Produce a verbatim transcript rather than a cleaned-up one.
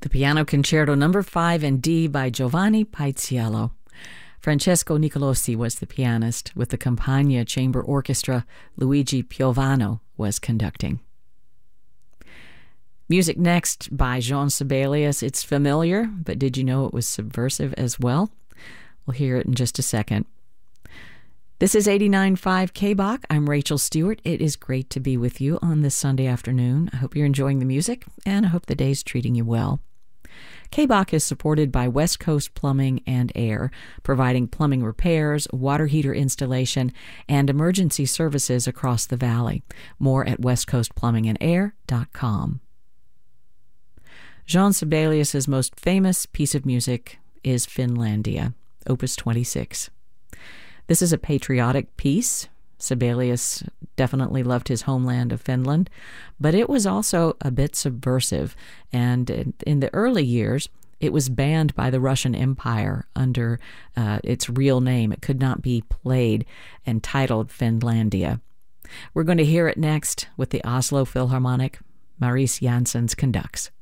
The Piano Concerto Number five in D by Giovanni Paisiello. Francesco Nicolosi was the pianist, with the Campagna Chamber Orchestra. Luigi Piovano was conducting. Music next by Jean Sibelius. It's familiar, but did you know it was subversive as well? We'll hear it in just a second. This is eighty-nine point five K B O C. I'm Rachel Stewart. It is great to be with you on this Sunday afternoon. I hope you're enjoying the music, and I hope the day's treating you well. K B O C is supported by West Coast Plumbing and Air, providing plumbing repairs, water heater installation, and emergency services across the valley. More at west coast plumbing and air dot com. Jean Sibelius' most famous piece of music is Finlandia, Opus twenty-six. This is a patriotic piece. Sibelius definitely loved his homeland of Finland, but it was also a bit subversive, and in the early years, it was banned by the Russian Empire under uh, its real name. It could not be played and titled Finlandia. We're going to hear it next with the Oslo Philharmonic. Maurice Janssens conducts.